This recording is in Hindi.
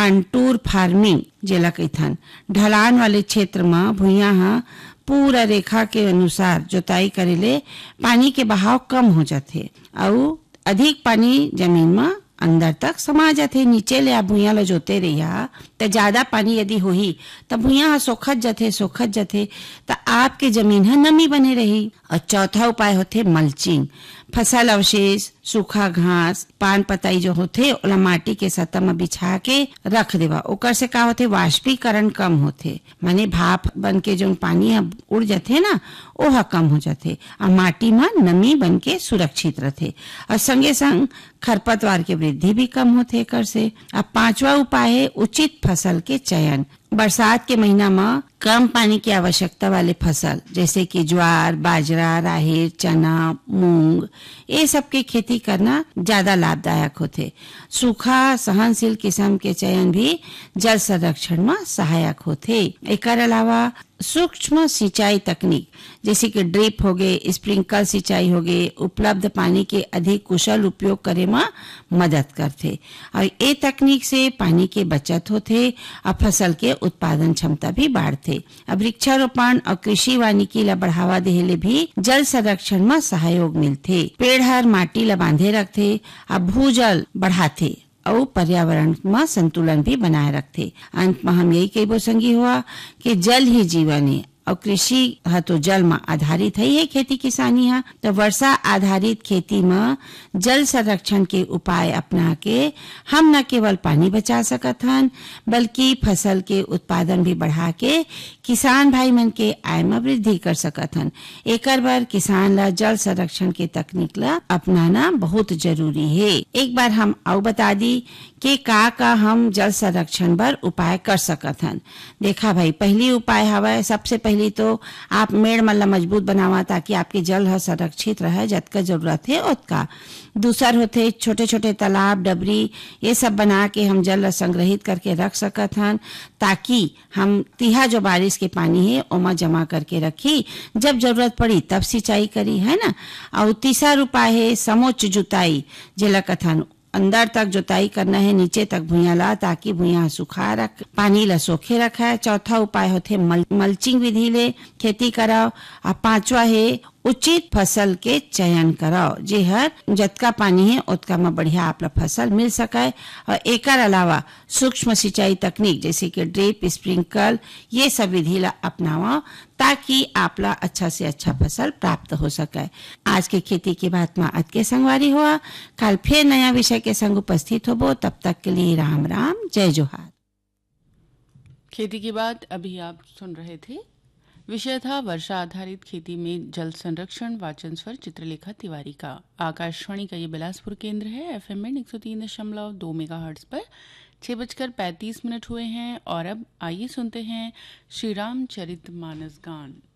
कांटूर फार्मिंग जेला कहिथन। ढलान वाले क्षेत्र में भुइयां ह पूरा रेखा के अनुसार जोताई करेले पानी के बहाव कम हो जाथे और अधिक पानी जमीन में अंदर तक समा जाथे। नीचे ले आप भुइयां ल जोते रहिया त ज्यादा पानी यदि होही त भुइयां ह सोखत जाथे त आपके जमीन ह नमी बने रही। और चौथा उपाय होथे मल्चिंग। फसल अवशेष, सूखा घास, पान पताई जो होथे ओला माटी के सतह में बिछा के रख देवा। ओकर से का होथे वाष्पीकरण कम होथे, माने भाप बन के जो पानी ह उड़ जाथे ना ओह कम हो जाथे और माटी में नमी बन के सुरक्षित रहथे और संगे संग खरपतवार के वृद्धि भी कम होथे एकर से। अब पांचवा उपाय है उचित फसल के चयन। बरसात के महीना में कम पानी की आवश्यकता वाले फसल जैसे कि ज्वार, बाजरा, राहेर, चना, मूंग ये सब की खेती करना ज्यादा लाभदायक होते। सूखा सहनशील किस्म के चयन भी जल संरक्षण में सहायक होते। एकर अलावा सूक्ष्म सिंचाई तकनीक जैसे कि ड्रिप हो गए, स्प्रिंकल सिंचाई हो गए, उपलब्ध पानी के अधिक कुशल उपयोग करे में मदद करते और ये तकनीक से पानी के बचत होते और फसल के उत्पादन क्षमता भी बढ़ते। अब वृक्षारोपण और कृषि वानिकी ला बढ़ावा देले भी जल संरक्षण में सहयोग मिलते। पेड़ हर माटी ला बांधे रखते और भूजल बढ़ाते और पर्यावरण में संतुलन भी बनाए रखते। अंत में हम यही कहबो संगी हुआ कि जल ही जीवन है और कृषि है तो जल में आधारित है खेती किसानी है। तो वर्षा आधारित खेती में जल संरक्षण के उपाय अपना के हम न केवल पानी बचा सकत हन बल्कि फसल के उत्पादन भी बढ़ा के किसान भाई मन के आय में वृद्धि कर सकत हन। एकर बर किसान ला जल संरक्षण के तकनीक ला अपनाना बहुत जरूरी है। एक बार हम आउ बता दी कि का हम जल संरक्षण बर उपाय कर सकत हन। देखा भाई, पहली उपाय हवा सबसे पहली तो आप मेड़ मन ला मजबूत बनावा ताकि आपके जल ह संरक्षित रहे जतका जरूरत है उतका। दूसर होते छोटे छोटे तालाब, डबरी ये सब बना के हम जल संग्रहित करके रख सकत हन ताकि हम तिहा जो बारिश के पानी है ओमा जमा करके रखी, जब जरूरत पड़ी तब सिंचाई करी, है ना। और तीसरा उपाय है समोच्च जुताई जेला कथन अंदर तक जुताई करना है, नीचे तक भुइयां ला ताकि भुइयां सुखा रख पानी ला सोखे रखा है। चौथा उपाय होते मल्चिंग विधि ले खेती कराओ और पांचवा है उचित फसल के चयन कराओ जे हर जतका पानी है उतका में बढ़िया आपला फसल मिल सके। और एकर अलावा सूक्ष्म सिंचाई तकनीक जैसे कि ड्रिप, स्प्रिंकल ये सब विधि ला अपनावा ताकि आपला अच्छा से अच्छा फसल प्राप्त हो सके। आज के खेती की बात में आज के संगवारी हुआ, कल फिर नया विषय के संग उपस्थित होबो। तब तक के लिए राम राम, जय जोहार। खेती की बात अभी आप सुन रहे थे। विषय था वर्षा आधारित खेती में जल संरक्षण। वाचन स्वर चित्रलेखा तिवारी का। आकाशवाणी का ये बिलासपुर केंद्र है। एफएम में 103.2 मेगाहर्ट्ज पर 6:35 हुए हैं और अब आइए सुनते हैं श्री राम चरित मानस गान।